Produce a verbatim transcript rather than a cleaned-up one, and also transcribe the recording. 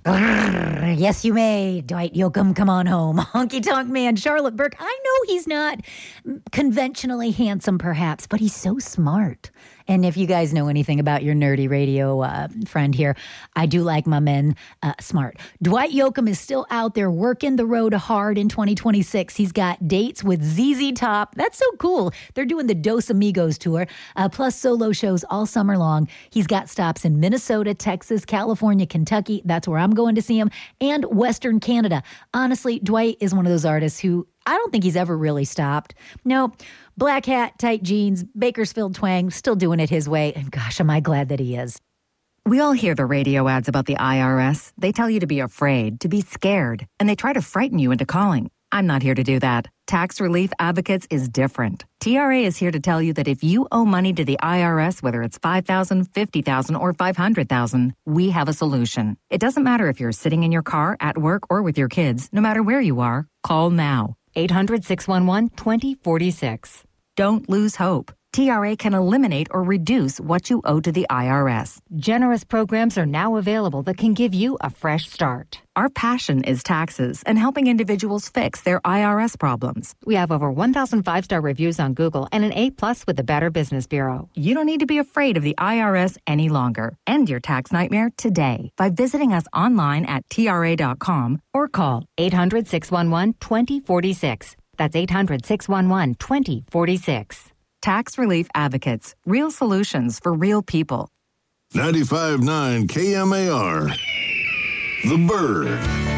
Brrr, yes, you may. Dwight Yoakam, come on home. Honky Tonk Man, Charlotte Burke. I know he's not conventionally handsome, perhaps, but he's so smart. And if you guys know anything about your nerdy radio uh, friend here, I do like my men uh, smart. Dwight Yoakam is still out there working the road hard in twenty twenty-six. He's got dates with Z Z Top. That's so cool. They're doing the Dos Amigos tour, uh, plus solo shows all summer long. He's got stops in Minnesota, Texas, California, Kentucky. That's where I'm going to see him, and Western Canada. Honestly, Dwight is one of those artists who I don't think he's ever really stopped. No, black hat, tight jeans, Bakersfield twang, still doing it his way. And gosh, am I glad that he is. We all hear the radio ads about the I R S. They tell you to be afraid, to be scared, and they try to frighten you into calling. I'm not here to do that. Tax Relief Advocates is different. T R A is here to tell you that if you owe money to the I R S, whether it's five thousand dollars, fifty thousand dollars, or five hundred thousand dollars, we have a solution. It doesn't matter if you're sitting in your car, at work, or with your kids. No matter where you are, call now. eight hundred, six one one, two zero four six. Don't lose hope. T R A can eliminate or reduce what you owe to the I R S. Generous programs are now available that can give you a fresh start. Our passion is taxes and helping individuals fix their I R S problems. We have over one thousand five-star reviews on Google and an A-plus with the Better Business Bureau. You don't need to be afraid of the I R S any longer. End your tax nightmare today by visiting us online at T R A dot com or call eight hundred, six one one, two zero four six. That's eight hundred, six one one, two zero four six. Tax Relief Advocates. Real solutions for real people. ninety-five point nine K M A R. The Bird.